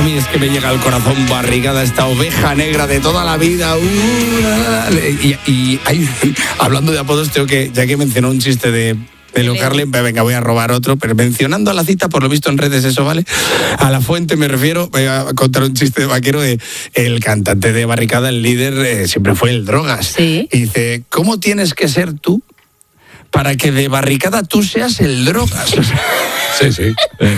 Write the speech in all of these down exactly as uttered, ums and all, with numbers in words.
A mí es que me llega al corazón Barricada, esta oveja negra de toda la vida. Uh, y, y hay, hablando de apodos, tengo que, ya que mencionó un chiste de... de Leo Carlin, venga, voy a robar otro, pero mencionando a la cita, por lo visto en redes, eso vale. A la fuente me refiero, voy a contar un chiste de vaquero de el cantante de Barricada, el líder, eh, siempre fue el Drogas. Sí. Y dice, ¿cómo tienes que ser tú para que de Barricada tú seas el Drogas? Sí, sí.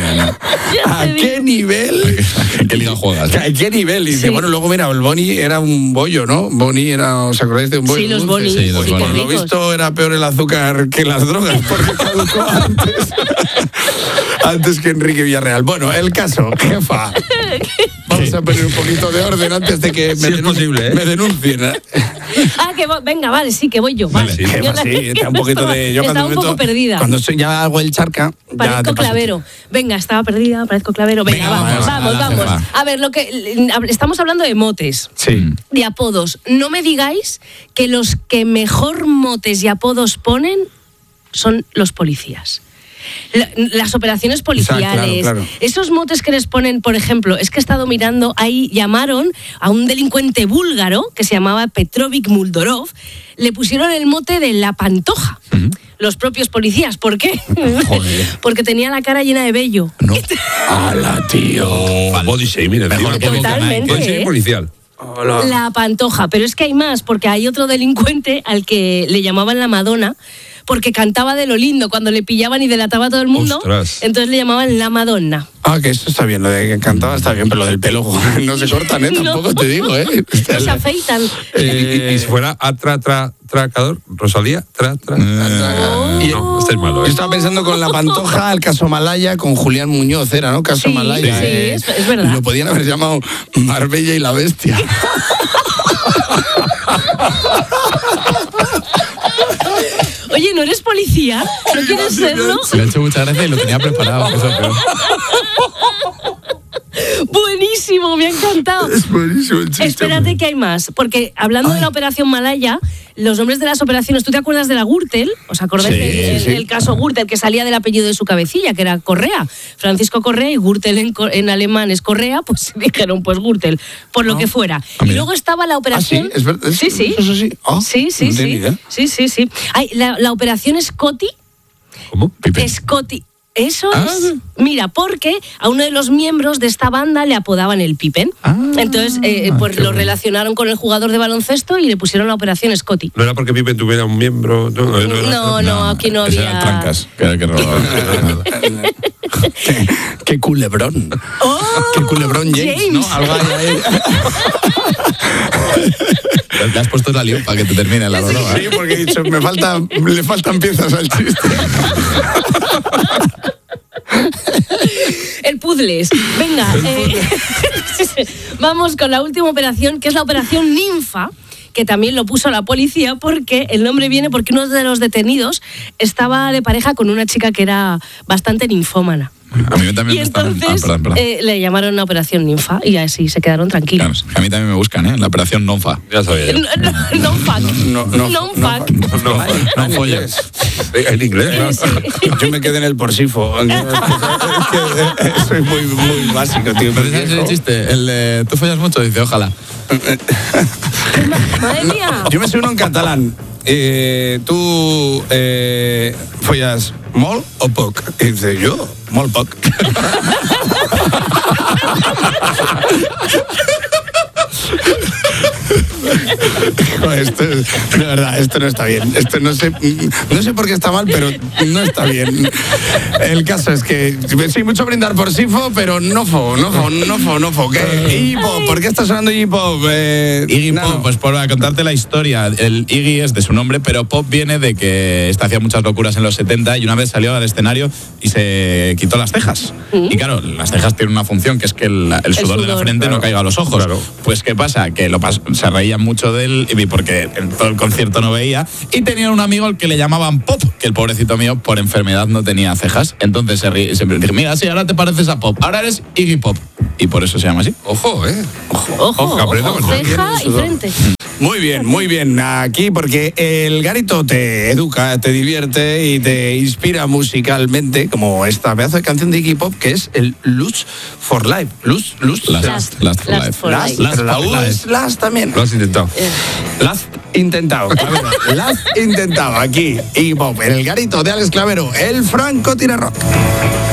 ¿A qué nivel? ¿En qué liga juegas? ¿A qué nivel? Y dice, Sí. bueno, luego mira, el Boni era un bollo, ¿no? Boni era, ¿os acordáis de un bollo? Sí, los dulce? Boni. Sí, los sí, Boni. qué Por lo ricos. visto era peor el azúcar que las drogas, porque caducó antes. Antes que Enrique Villarreal. Bueno, el caso, jefa. Vamos a poner un poquito de orden antes de que me, Sí, es denun- posible, ¿eh? me denuncien. ¿eh? Ah, que vo- venga, vale, sí, que voy yo. Vale. Vale, sí. Jefa, Yo- sí, que está un no poquito estaba- de... Yo estaba cuando un poco meto- perdida. Cuando soy, ya hago el charca, ya Parezco te pasa. clavero. Venga, estaba perdida, parezco clavero. Venga, Venga, vamos, vamos, vamos, a la vamos. jefa. A ver, lo que estamos hablando de motes, Sí. de apodos. No me digáis que los que mejor motes y apodos ponen son los policías. La- Las operaciones policiales, claro, claro. esos motes que les ponen, por ejemplo, es que he estado mirando, ahí llamaron a un delincuente búlgaro que se llamaba Petrovic Muldorov, le pusieron el mote de la Pantoja, los propios policías. ¿Por qué? Joder. Porque tenía la cara llena de vello. No. ¡Hala, tío! Body shaming, Mejor que Totalmente, Body shaming ¿eh? policial. Hola. La Pantoja, pero es que hay más, porque hay otro delincuente al que le llamaban la Madonna, porque cantaba de lo lindo cuando le pillaban y delataba a todo el mundo. Ostras. Entonces le llamaban la Madonna. Ah, que eso está bien, lo de que cantaba está bien, pero lo del pelo no se cortan, ¿eh? Tampoco No. te digo, ¿eh? No se afeitan. Eh, y si fuera a tra, tra, tracador, Rosalía, tra, tra. Y- No, este es malo, Yo ¿eh? estaba pensando con la Pantoja, el caso Malaya, con Julián Muñoz, era, ¿no? Caso Sí, Malaya. sí, eh. es- es verdad. Lo podían haber llamado Marbella y la Bestia. Oye, ¿no eres policía? ¿No quieres serlo? Se le ha hecho mucha gracia y lo tenía preparado. Eso es peor. Buenísimo, me ha encantado. Es buenísimo el chiste. Espérate que hay más, porque hablando de la operación Malaya, los nombres de las operaciones, ¿tú te acuerdas de la Gürtel? ¿Os acordáis Sí, del sí. el caso Gürtel, que salía del apellido de su cabecilla, que era Correa? Francisco Correa, y Gürtel en, co- en alemán es Correa, pues dijeron, pues Gürtel, por lo que fuera. y mira. luego estaba la Ah, operación... sí, es verdad. Sí, sí. Eso sí. Ah, Sí, sí, no tenía sí. idea. Sí, sí, sí. Ay, la, la operación Scotty, ¿Cómo? Pipe. Scotty. Eso Ah. es. Mira, porque a uno de los miembros de esta banda le apodaban el Pippen. Ah, Entonces, eh, pues qué lo bueno. relacionaron con el jugador de baloncesto y le pusieron la operación Scotty. No era porque Pipe tuviera un miembro. No, no, era- No, no, aquí no Ese había. eran trancas, que era que robaba. qué, qué culebrón. ¡Oh! Qué culebrón James, ¿no? James. Algo hay ahí. Te has puesto la lío para que te termine la broma. Sí, porque he dicho, me falta, le faltan piezas al chiste. El puzzles. Venga, eh, vamos con la última operación, que es la operación Ninfa, que también lo puso la policía porque el nombre viene porque uno de los detenidos estaba de pareja con una chica que era bastante ninfómana. A mí también Y me están... entonces Ah, perdón, perdón. eh, le llamaron la operación Ninfa y así se quedaron tranquilos. Claro, a mí también me buscan, ¿eh? La operación Nonfa. Ya sabía yo. No, no, no fuck. No, no, No no, fuck. No, no, No en follas. inglés. en inglés. ¿no? Yo me quedé en el porsifo. Es que, es que soy muy, muy básico, tío. ¿Pero sabes el chiste? El de, ¿tú follas mucho? Dice, ojalá. Madre mía. Yo me sé uno en catalán. Eh, ¿Tú eh, follas mol o poc? Y dice, yo, mol poc. Joder, esto, de verdad, esto no está bien. Esto no sé, no sé por qué está mal, pero no está bien. El caso es que sí, mucho brindar por Sifo, pero no fo, no fo, no fo, no fo. ¿Qué? Iggy Pop, ¿por qué está sonando Iggy Pop? Eh, Iggy Nano. Pop, pues por contarte la historia, el Iggy es de su nombre, pero Pop viene de que este hacía muchas locuras en los setenta y una vez salió al escenario y se quitó las cejas. Y claro, las cejas tienen una función que es que el, el sudor de la sudor, frente claro. no caiga a los ojos. Claro. Pues ¿qué pasa? Que lo pas- se reían mucho de él y porque en todo el concierto no veía y tenían un amigo al que le llamaban Pop, que el pobrecito mío por enfermedad no tenía cejas. Entonces se ríe, siempre dije, mira, sí, ahora te pareces a Pop, ahora eres Iggy Pop. Y por eso se llama así. Ojo, ¿eh? Ojo, Ojo, que aprendamos, ojo, ¿no? ceja y frente. Muy bien, muy bien. Aquí porque el garito te educa, te divierte y te inspira musicalmente, como esta pedazo de canción de Iggy Pop que es el Lust for Life. Lust, Lust, Last, Last, last for Last life. for Last, life. Last pero la for U life. es Last también. Lo has intentado. Last intentado, Clavero. Last intentado aquí. Iggy Pop, el garito de Alex Clavero, el Franco Tira Rock.